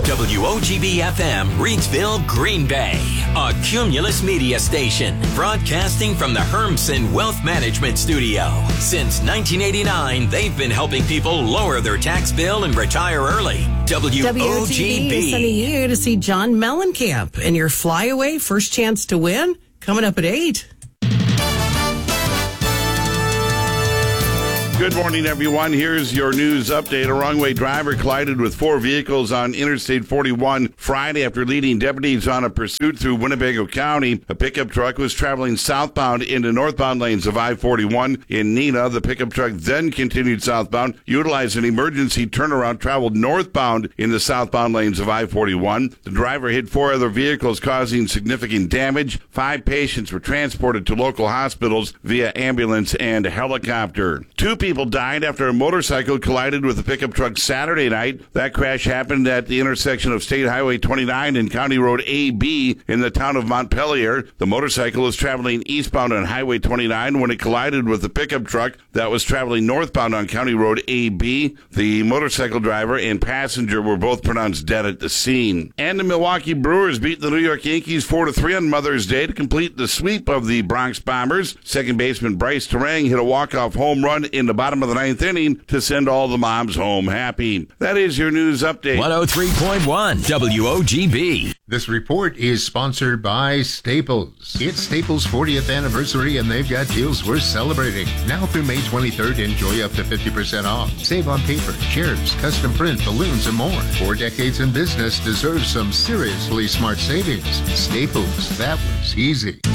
WOGB-FM, Reidsville, Green Bay. A Cumulus Media station, broadcasting from the Hermsen Wealth Management Studio. Since 1989, they've been helping people lower their tax bill and retire early. WOGB. Sending you to see John Mellencamp and your flyaway first chance to win coming up at 8. Good morning, everyone. Here's your news update. A wrong-way driver collided with 4 vehicles on Interstate 41 Friday after leading deputies on a pursuit through Winnebago County. A pickup truck was traveling southbound into northbound lanes of I-41 in Neenah. The pickup truck then continued southbound, utilized an emergency turnaround, traveled northbound in the southbound lanes of I-41. The driver hit 4 other vehicles, causing significant damage. 5 patients were transported to local hospitals via ambulance and helicopter. 2 people died after a motorcycle collided with a pickup truck Saturday night. That crash happened at the intersection of State Highway 29 and County Road AB in the town of Montpelier. The motorcycle was traveling eastbound on Highway 29 when it collided with the pickup truck that was traveling northbound on County Road AB. The motorcycle driver and passenger were both pronounced dead at the scene. And the Milwaukee Brewers beat the New York Yankees 4-3 on Mother's Day to complete the sweep of the Bronx Bombers. Second baseman Bryce Terang hit a walk-off home run in the bottom of the 9th inning to send all the moms home happy. That is your news update. 103.1 WOGB. This report is sponsored by Staples. It's Staples' 40th anniversary, and they've got deals worth celebrating. Now through May 23rd, enjoy up to 50% off. Save on paper, chairs, custom print, balloons, and more. 4 decades in business deserves some seriously smart savings. Staples, that was easy.